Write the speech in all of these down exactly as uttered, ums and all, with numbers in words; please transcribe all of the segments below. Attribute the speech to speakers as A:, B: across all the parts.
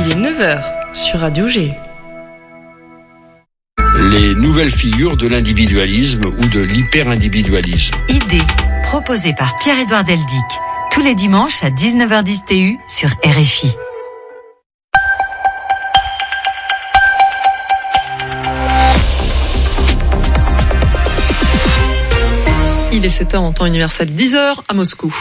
A: Il est neuf heures sur Radio G.
B: Les nouvelles figures de l'individualisme ou de l'hyper-individualisme.
C: Idée, proposée par Pierre-Édouard Deldic, tous les dimanches à dix-neuf heures dix T U sur R F I.
D: Il est sept heures en temps universel, dix heures à Moscou.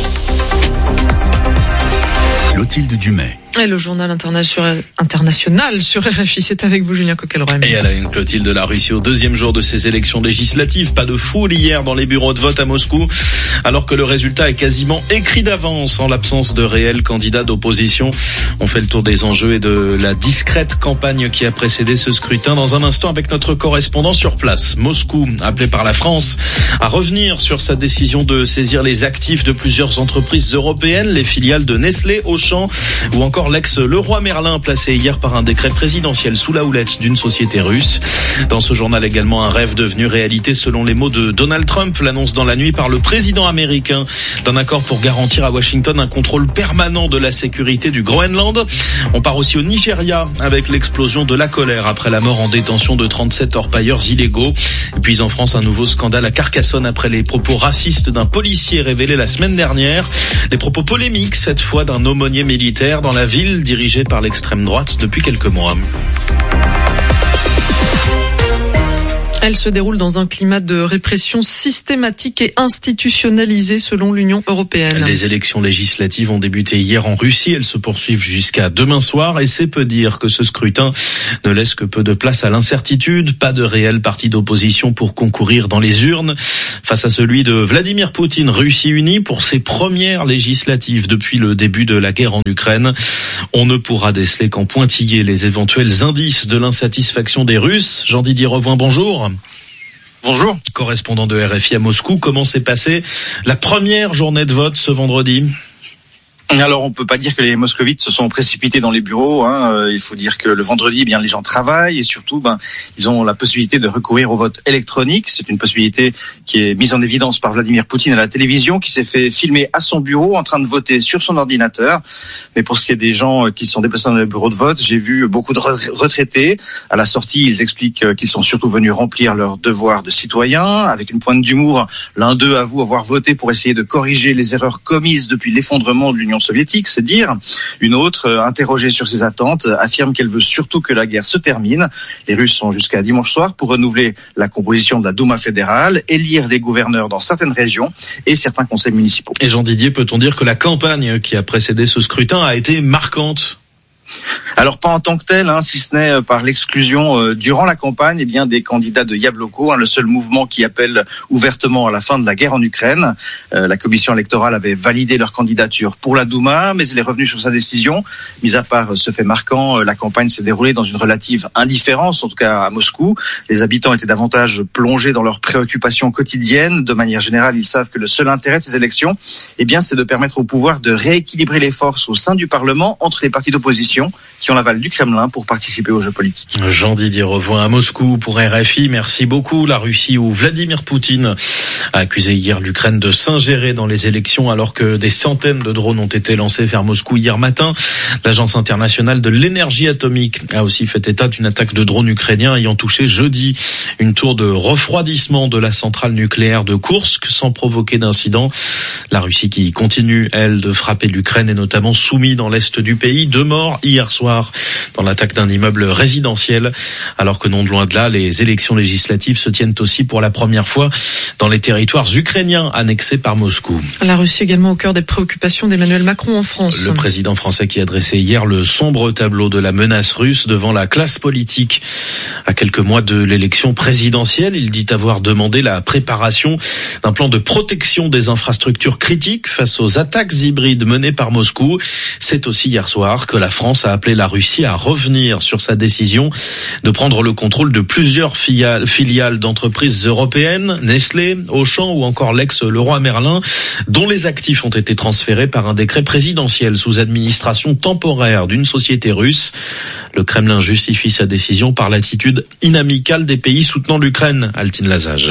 E: Clotilde Dumais.
D: Et le journal international, international sur R F I, c'est avec vous Julien Coquelin.
F: Et à la une, Clotilde, de la Russie au deuxième jour de ces élections législatives. Pas de foule hier dans les bureaux de vote à Moscou, alors que le résultat est quasiment écrit d'avance en l'absence de réels candidats d'opposition. On fait le tour des enjeux et de la discrète campagne qui a précédé ce scrutin dans un instant avec notre correspondant sur place. Moscou, appelé par la France à revenir sur sa décision de saisir les actifs de plusieurs entreprises européennes, les filiales de Nestlé, Auchan ou encore l'ex Leroy Merlin, placé hier par un décret présidentiel sous la houlette d'une société russe. Dans ce journal également, un rêve devenu réalité selon les mots de Donald Trump, l'annonce dans la nuit par le président américain d'un accord pour garantir à Washington un contrôle permanent de la sécurité du Groenland. On part aussi au Nigeria avec l'explosion de la colère après la mort en détention de trente-sept orpailleurs illégaux. Et puis en France, un nouveau scandale à Carcassonne après les propos racistes d'un policier révélés la semaine dernière. Les propos polémiques cette fois d'un aumônier militaire dans la ville dirigée par l'extrême droite depuis quelques mois.
D: Elle se déroule dans un climat de répression systématique et institutionnalisée selon l'Union européenne.
F: Les élections législatives ont débuté hier en Russie. Elles se poursuivent jusqu'à demain soir et c'est peu dire que ce scrutin ne laisse que peu de place à l'incertitude. Pas de réel parti d'opposition pour concourir dans les urnes face à celui de Vladimir Poutine, Russie unie pour ses premières législatives depuis le début de la guerre en Ukraine. On ne pourra déceler qu'en pointillé les éventuels indices de l'insatisfaction des Russes. Jean-Didier Revoin, bonjour.
G: Bonjour.
F: Correspondant de R F I à Moscou, comment s'est passée la première journée de vote ce vendredi ?
G: Alors, on peut pas dire que les moscovites se sont précipités dans les bureaux. Hein. Euh, il faut dire que le vendredi, eh bien, les gens travaillent et surtout, ben, ils ont la possibilité de recourir au vote électronique. C'est une possibilité qui est mise en évidence par Vladimir Poutine à la télévision, qui s'est fait filmer à son bureau en train de voter sur son ordinateur. Mais pour ce qui est des gens qui sont déplacés dans les bureaux de vote, j'ai vu beaucoup de retraités. À la sortie, ils expliquent qu'ils sont surtout venus remplir leur devoir de citoyen. Avec une pointe d'humour, l'un d'eux avoue avoir voté pour essayer de corriger les erreurs commises depuis l'effondrement de l'Union soviétique, c'est dire. Une autre, interrogée sur ses attentes, affirme qu'elle veut surtout que la guerre se termine. Les Russes sont jusqu'à dimanche soir pour renouveler la composition de la Douma fédérale, élire des gouverneurs dans certaines régions et certains conseils municipaux.
F: Et Jean Didier, peut-on dire que la campagne qui a précédé ce scrutin a été marquante ?
G: Alors pas en tant que tel, hein, si ce n'est par l'exclusion euh, durant la campagne, eh bien des candidats de Yabloko, hein, le seul mouvement qui appelle ouvertement à la fin de la guerre en Ukraine. Euh, la commission électorale avait validé leur candidature pour la Douma, mais elle est revenue sur sa décision. Mis à part ce fait marquant, euh, la campagne s'est déroulée dans une relative indifférence, en tout cas à Moscou. Les habitants étaient davantage plongés dans leurs préoccupations quotidiennes. De manière générale, ils savent que le seul intérêt de ces élections, eh bien, c'est de permettre au pouvoir de rééquilibrer les forces au sein du Parlement entre les partis d'opposition qui ont l'aval du Kremlin pour participer aux jeux politiques.
F: Jean-Didier Revoin à Moscou pour R F I. Merci beaucoup. La Russie où Vladimir Poutine a accusé hier l'Ukraine de s'ingérer dans les élections alors que des centaines de drones ont été lancés vers Moscou hier matin. L'Agence internationale de l'énergie atomique a aussi fait état d'une attaque de drones ukrainiens ayant touché jeudi une tour de refroidissement de la centrale nucléaire de Koursk sans provoquer d'incident. La Russie qui continue, elle, de frapper l'Ukraine et notamment soumis dans l'est du pays. Deux morts hier soir dans l'attaque d'un immeuble résidentiel, alors que non de loin de là, les élections législatives se tiennent aussi pour la première fois dans les territoires ukrainiens annexés par Moscou.
D: La Russie également au cœur des préoccupations d'Emmanuel Macron en France.
F: Le président français qui a dressé hier le sombre tableau de la menace russe devant la classe politique. À quelques mois de l'élection présidentielle, il dit avoir demandé la préparation d'un plan de protection des infrastructures critiques face aux attaques hybrides menées par Moscou. C'est aussi hier soir que la France a appelé la Russie à revenir sur sa décision de prendre le contrôle de plusieurs filiales, filiales d'entreprises européennes, Nestlé, Auchan ou encore l'ex Leroy Merlin, dont les actifs ont été transférés par un décret présidentiel sous administration temporaire d'une société russe. Le Kremlin justifie sa décision par l'attitude inamicale des pays soutenant l'Ukraine. Altine Lazage.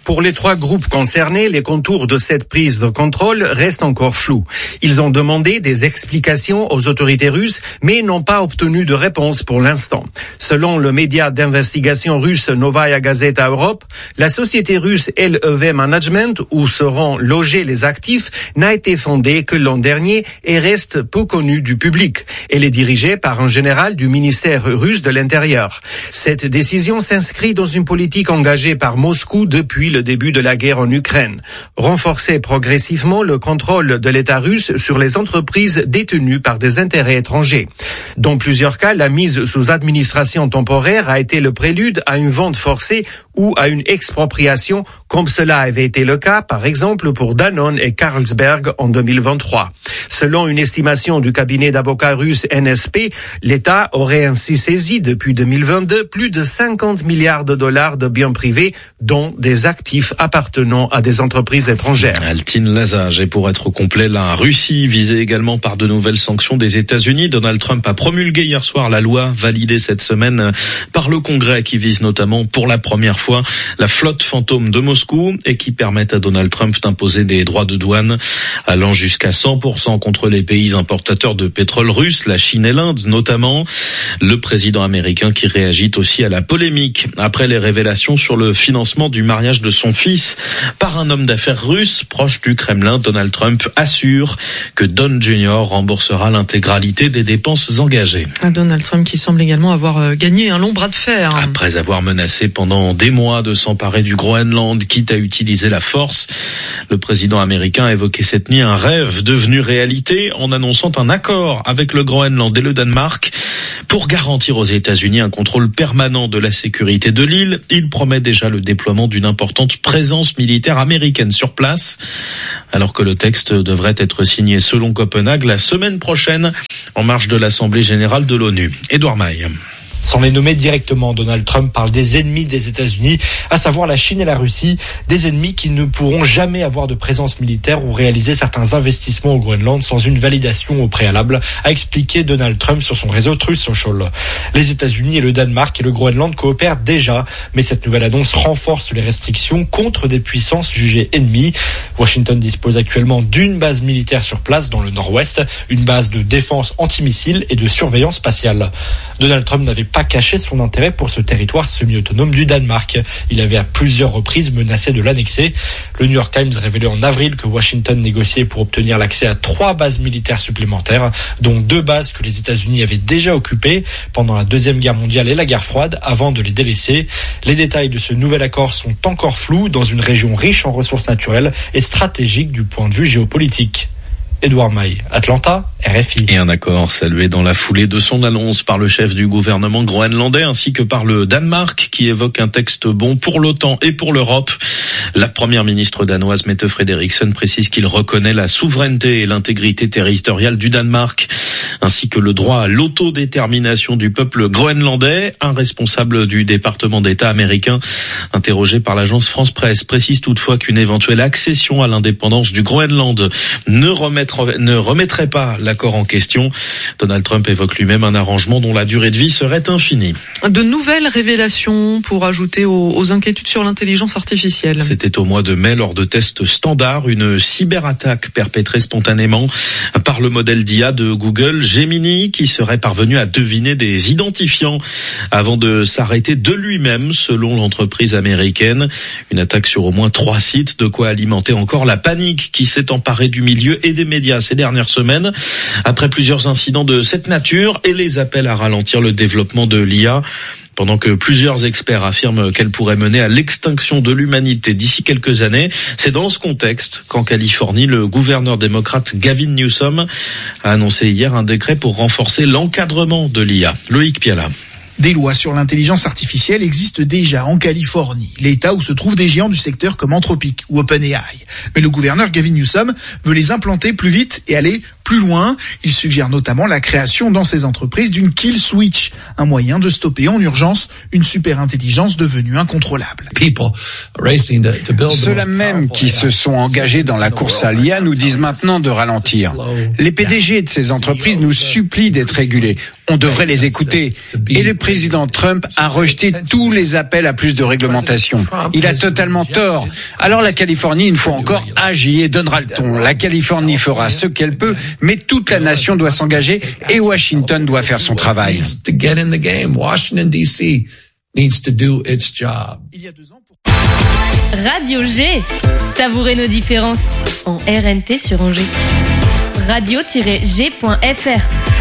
H: Pour les trois groupes concernés, les contours de cette prise de contrôle restent encore flous. Ils ont demandé des explications aux autorités russes, mais n'ont pas obtenu de réponse pour l'instant. Selon le média d'investigation russe Novaya Gazeta Europe, la société russe L E V Management, où seront logés les actifs, n'a été fondée que l'an dernier et reste peu connue du public. Elle est dirigée par un général du ministère russe de l'Intérieur. Cette décision s'inscrit dans une politique engagée par Moscou depuis le début de la guerre en Ukraine. Renforcer progressivement le contrôle de l'État russe sur les entreprises détenues par des intérêts étrangers. Dans plusieurs cas, la mise sous administration temporaire a été le prélude à une vente forcée ou à une expropriation, comme cela avait été le cas, par exemple, pour Danone et Carlsberg en deux mille vingt-trois. Selon une estimation du cabinet d'avocats russe N S P, l'État aurait ainsi saisi depuis deux mille vingt-deux plus de cinquante milliards de dollars de biens privés, dont des actifs appartenant à des entreprises étrangères.
F: Altine Lazage. Et pour être complet, la Russie visée également par de nouvelles sanctions des États-Unis. Donald Trump a promulgué hier soir la loi validée cette semaine par le Congrès qui vise notamment pour la première fois la flotte fantôme de Moscou et qui permettent à Donald Trump d'imposer des droits de douane allant jusqu'à cent pour cent contre les pays importateurs de pétrole russe, la Chine et l'Inde notamment. Le président américain qui réagit aussi à la polémique après les révélations sur le financement du mariage de son fils par un homme d'affaires russe proche du Kremlin. Donald Trump assure que Don Junior remboursera l'intégralité des dépenses engagées.
D: Donald Trump qui semble également avoir gagné un long bras de fer.
F: Après avoir menacé pendant des mois de s'emparer du Groenland, quitte à utiliser la force, le président américain a évoqué cette nuit un rêve devenu réalité en annonçant un accord avec le Groenland et le Danemark pour garantir aux États-Unis un contrôle permanent de la sécurité de l'île. Il promet déjà le déploiement d'une importante présence militaire américaine sur place, alors que le texte devrait être signé selon Copenhague la semaine prochaine en marge de l'Assemblée générale de l'ONU. Édouard Maille.
I: Sans les nommer directement, Donald Trump parle des ennemis des États-Unis, à savoir la Chine et la Russie, des ennemis qui ne pourront jamais avoir de présence militaire ou réaliser certains investissements au Groenland sans une validation au préalable, a expliqué Donald Trump sur son réseau Truth Social. Les États-Unis et le Danemark et le Groenland coopèrent déjà, mais cette nouvelle annonce renforce les restrictions contre des puissances jugées ennemies. Washington dispose actuellement d'une base militaire sur place dans le nord-ouest, une base de défense antimissile et de surveillance spatiale. Donald Trump n'avait pas caché son intérêt pour ce territoire semi-autonome du Danemark. Il avait à plusieurs reprises menacé de l'annexer. Le New York Times révélait en avril que Washington négociait pour obtenir l'accès à trois bases militaires supplémentaires, dont deux bases que les États-Unis avaient déjà occupées pendant la Deuxième Guerre mondiale et la guerre froide avant de les délaisser. Les détails de ce nouvel accord sont encore flous dans une région riche en ressources naturelles et stratégique du point de vue géopolitique. Édouard Maille, Atlanta, R F I.
F: Et un accord salué dans la foulée de son annonce par le chef du gouvernement groenlandais ainsi que par le Danemark qui évoque un texte bon pour l'OTAN et pour l'Europe. La première ministre danoise Mette Frederiksen précise qu'il reconnaît la souveraineté et l'intégrité territoriale du Danemark ainsi que le droit à l'autodétermination du peuple groenlandais. Un responsable du département d'État américain interrogé par l'agence France Presse précise toutefois qu'une éventuelle accession à l'indépendance du Groenland ne remettra ne remettrait pas l'accord en question. Donald Trump évoque lui-même un arrangement dont la durée de vie serait infinie.
D: De nouvelles révélations pour ajouter aux, aux inquiétudes sur l'intelligence artificielle.
F: C'était au mois de mai lors de tests standards, une cyberattaque perpétrée spontanément par le modèle d'I A de Google, Gemini, qui serait parvenu à deviner des identifiants avant de s'arrêter de lui-même, selon l'entreprise américaine. Une attaque sur au moins trois sites, de quoi alimenter encore la panique qui s'est emparée du milieu et des médias ces dernières semaines. Après plusieurs incidents de cette nature et les appels à ralentir le développement de l'I A, pendant que plusieurs experts affirment qu'elle pourrait mener à l'extinction de l'humanité d'ici quelques années. C'est dans ce contexte qu'en Californie, le gouverneur démocrate Gavin Newsom a annoncé hier un décret pour renforcer l'encadrement de l'I A. Loïc Piala.
J: Des lois sur l'intelligence artificielle existent déjà en Californie, l'État où se trouvent des géants du secteur comme Anthropic ou OpenAI. Mais le gouverneur Gavin Newsom veut les implanter plus vite et aller plus loin. Il suggère notamment la création dans ces entreprises d'une kill switch, un moyen de stopper en urgence une superintelligence devenue incontrôlable.
K: Ceux-là même qui se sont engagés dans la course à l'I A nous disent maintenant de ralentir. Les P D G de ces entreprises nous supplient d'être régulés. On devrait les écouter. Et le président Trump a rejeté tous les appels à plus de réglementation. Il a totalement tort. Alors la Californie, une fois encore, agit et donnera le ton. La Californie fera ce qu'elle peut, mais toute la nation doit s'engager et Washington doit faire son travail.
L: Washington D C needs to do its job.
M: Radio G. Savourez nos différences en R N T sur Angers. radio tiret g point f r